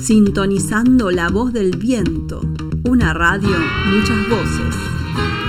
sintonizando La Voz del Viento, una radio, muchas voces.